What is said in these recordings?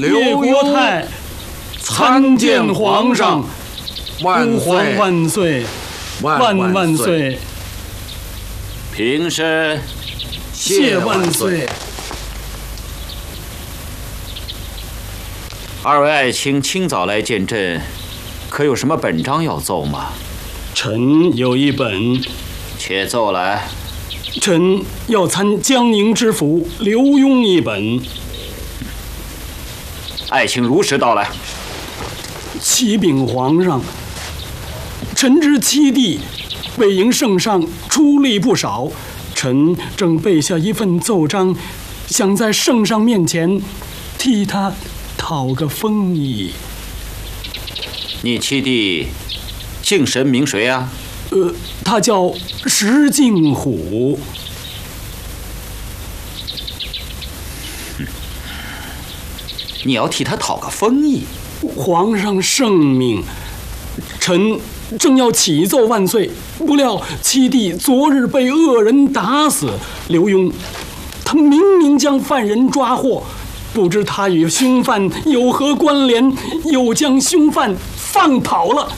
叶国泰参见皇上，吾皇万岁，万万岁！ 平身， 谢万岁！ 二位爱卿清早来见朕，可有什么本章要奏吗？ 臣有一本， 且奏来。 臣要参江宁知府刘墉一本。 爱卿如实道来。 启禀皇上，臣知七弟为迎圣上出力不少，臣正备下一份奏章，想在圣上面前替他讨个风意。 你七弟姓神名谁啊？ 他叫石敬虎。 你要替他讨个风意？ 皇上圣命，臣正要启奏万岁，不料七弟昨日被恶人打死。刘墉，他明明将犯人抓获，不知他与凶犯有何关联，又将凶犯放跑了。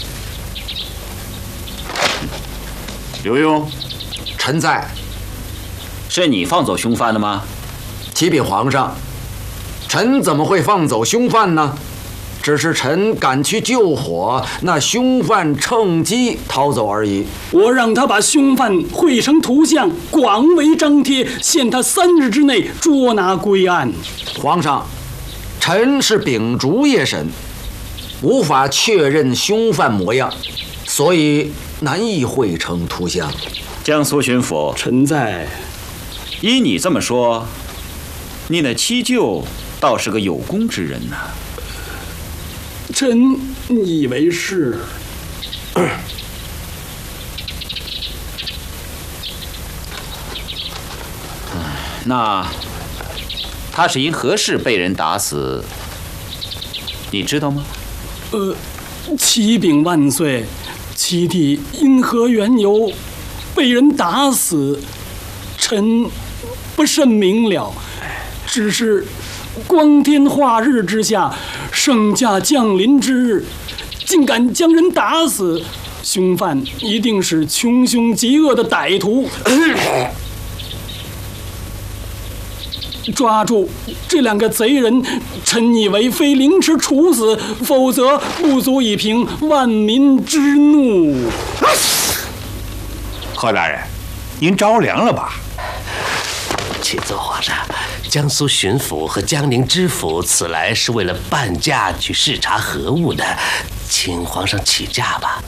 刘墉， 臣在。 是你放走凶犯的吗？ 启禀皇上，臣怎么会放走凶犯呢？只是臣赶去救火，那凶犯趁机逃走而已。 我让他把凶犯绘成图像，广为张贴，限他3日之内捉拿归案。 皇上，臣是秉烛夜审，无法确认凶犯模样，所以难以绘成图像。 江苏巡抚， 臣在。 依你这么说，你那七舅倒是个有功之人呐。 臣以为是。 那他是因何事被人打死？你知道吗？ 启禀万岁，七弟因何缘由被人打死，臣不甚明了。只是光天化日之下，圣驾降临之日，竟敢将人打死，凶犯一定是穷凶极恶的歹徒。抓住这2个贼人，臣以为非凌迟处死，否则不足以平万民之怒。 贺大人，您着凉了吧？ 启奏皇上，江苏巡抚和江宁知府此来是为了办驾去视察核物的，请皇上起驾吧。